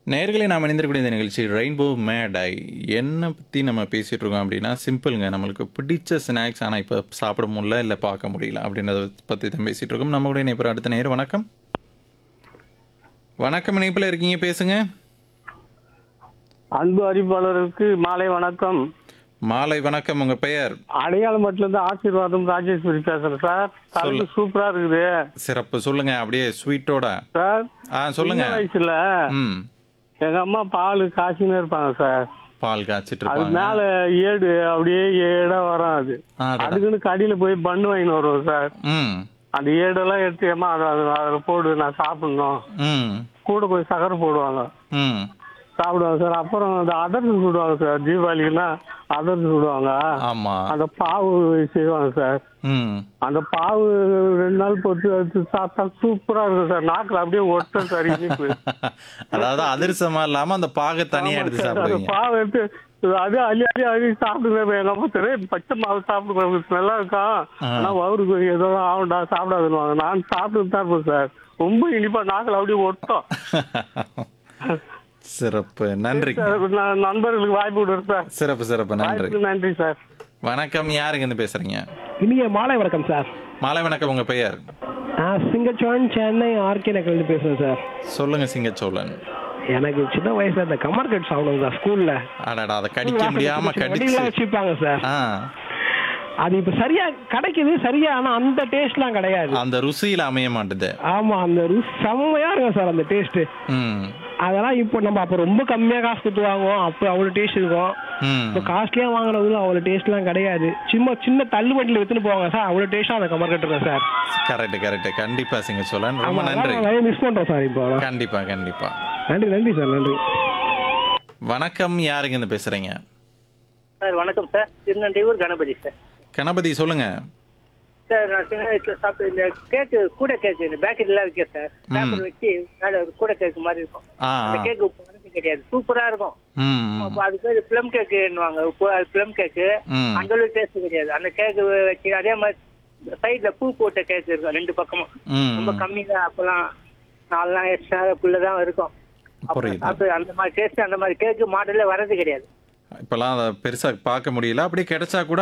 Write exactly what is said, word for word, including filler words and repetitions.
நேயர்களே நாம் இணைந்திருக்கக்கூடிய இந்த நிகழ்ச்சி ரெயின்போ மேட் ஐ என்ன பற்றி நம்ம பேசிகிட்டு இருக்கோம் அப்படின்னா சிம்பிளுங்க. நம்மளுக்கு பிடிச்ச ஸ்நாக்ஸ் ஆனால் இப்போ சாப்பிட முடியல இல்லை பார்க்க முடியல அப்படின்றத பற்றி தான் பேசிகிட்டு இருக்கோம். நம்ம கூட இணைப்பு அடுத்த நேரம். வணக்கம் வணக்கம், இணைப்பில் இருக்கீங்க, பேசுங்க. அன்பு அறிவிப்பாளருக்கு மாலை வணக்கம். மாலை வணக்கம். உங்கள் பெயர்? அடையாளம் மட்டும் இருந்து ஆசீர்வாதம் ராஜேஸ்வரி பேசுறேன் சார். தலைப்பு சூப்பரா இருக்குது சிறப்பு. சொல்லுங்க, அப்படியே ஸ்வீட்டோட. சார். ஆ சொல்லுங்க. சின்ன வயசுல ம் எங்க அம்மா பால் காய்ச்சின்னு இருப்பாங்க சார். பால் காய்ச்சிட்டு அது இருப்பாங்க. மேல ஏடு அப்படியே ஏடா வரும். அது ஆ, அடடா. அதுக்குன்னு கடையில போய் பண்ணு வாங்கின்னு வருவோம் சார். ம் அந்த ஏடெல்லாம் எடுத்து ஏமா அதை அதில் போடு நான் சாப்பிடணும். ம் கூட போய் சக்கரை போடுவாங்க, ம் சாப்பிடுவாங்க சார். அப்புறம் அந்த அதர்ஸ் சுடுவாங்க சார். தீபாவளிக்குன்னா அதர்ஸ் சுடுவாங்க. ஆமாம். அந்த பாவு செய்வாங்க சார். ம் அந்த பாவு ரெண்டு நாள் பொறுத்து எடுத்து சாப்பிட்டா சூப்பரா இருக்கும் சார். நாக்குல அப்படியே ஒட்டும் சார் இனிப்பு. அதாவது அதிர்சமா இல்லாம அந்த பாகை தனியா எடுத்து அந்த சாப்பிடுவீங்க. பாவை எடுத்து அது அள்ளி அள்ளி அள்ளி சாப்பிடுங்க. எங்க அம்மா தெரியும் பச்சை மாவு சாப்பிடுங்க, நல்லா இருக்கும். ஆனா வவுருக்கு ஏதோ ஆகும்டா சாப்பிடாதுன்னு நான் சாப்பிட்டு தான் இருப்பேன் சார். ரொம்ப இனிப்பா நாக்குல அப்படியே ஒட்டும். சிறப்பு, நன்றி சார், நான் நண்பர்களுக்கு வாய்ப்பு விடுறேன் சார். சிறப்பு சிறப்பு, நன்றி. வாய்ப்புக்கு நன்றி சார். வணக்கம், யாருங்க இருந்து பேசுறீங்க? இனிய மாலை வணக்கம் சார். மாலை வணக்கம். உங்க பெயர்? நான் சிங்கச்சோழன், சென்னை ஆர்கே நகர்லேருந்து பேசுறேன் சார். சொல்லுங்க சிங்கச்சோழன். எனக்கு சின்ன வயசுல இந்த கமர் கட் சாப்பிடுவோம் சார் ஸ்கூல்ல. அடடா, அதை கடிக்க முடியாம கடிச்சு. வடிவெல்லாம் வச்சுப்பாங்க சார். ஆ, அது இப்ப சரியா கிடைக்குது சரியா, ஆனா அந்த டேஸ்ட்லாம் கிடையாது. அந்த ருசியில அமைய மாட்டுது. ஆமா, அந்த ருசி செம்மையா இருக்கும் சார் அந்த டேஸ்ட். ம் அதெல்லாம் இப்போ நம்ம அப்ப ரொம்ப கம்மியா காசு கொடுத்து வாங்குவோம், அப்ப அவ்வளவு டேஸ்ட் இருக்கும். ம் இப்போ காஸ்ட்லியா வாங்குறதுல அவ்வளவு டேஸ்ட்லாம் கிடையாது. சும்மா சின்ன தள்ளுவண்டியில வித்துன்னு போவாங்க சார், அவ்வளவு டேஸ்டா அந்த கமர் கட் இருக்கும் சார். Correct correct. கண்டிப்பா சிங்கச்சோழன், ரொம்ப நன்றி. மிஸ் பண்றோம் சார் இப்போ. கண்டிப்பா கண்டிப்பா. நன்றி நன்றி சார், நன்றி. வணக்கம், யாருங்க இருந்து பேசுறீங்க? சார் வணக்கம் சார். திருநெல்வேலூர் கணபதி சார். கணபதி, சொல்லுங்க. சார் நான் சின்ன வயசுல சாப்பிட்டு இந்த கேக்கு, கூட கேக்கு இந்த பேக்கெட்லாம் வைக்க சார். பேப்பர் வச்சு மேல ஒரு கூட கேக்கு மாதிரி இருக்கும். ஆ அந்த கேக்கு உப்பு கிடையாது, சூப்பரா இருக்கும். ம் அப்போ அது பேர் பிளம் கேக்குன்னுவாங்க. உப்பு அது பிளம் கேக்கு. ம் அந்த அளவுக்கு டேஸ்ட் கிடையாது. அந்த கேக்கு வச்சு அதே மாதிரி சைட்ல பூ போட்ட கேக்கு இருக்கும் ரெண்டு பக்கமும். ம் ரொம்ப கம்மி தான் அப்பெல்லாம். நாலாம் எக்ஸ்ட்ராக்குள்ளதான் இருக்கும். புரியுது. அப்புறம் அந்த மாதிரி டேஸ்ட் அந்த மாதிரி கேக்கு மாடல்ல வர்றது கிடையாது. இப்பெல்லாம் அதை பெருசா பார்க்க முடியல. அப்படியே கிடைச்சா கூட